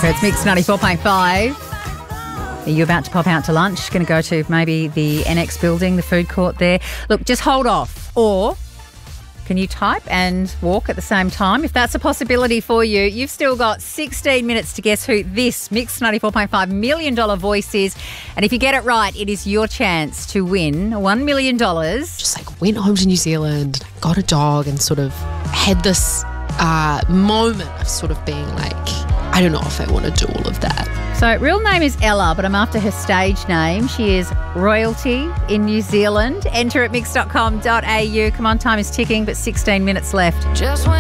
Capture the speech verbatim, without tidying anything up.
So it's Mix ninety-four point five. Are you about to pop out to lunch? Going to go to maybe the N X building, the food court there? Look, just hold off. Or can you type and walk at the same time? If that's a possibility for you, you've still got sixteen minutes to guess who this Mix ninety-four point five million dollars voice is. And if you get it right, it is your chance to win one million dollars. Just like went home to New Zealand, got a dog and sort of had this uh, moment of sort of being like, I don't know if I want to do all of that. So real name is Ella, but I'm after her stage name. She is royalty in New Zealand. Enter at mix dot com dot a u. Come on, time is ticking, but sixteen minutes left. Just when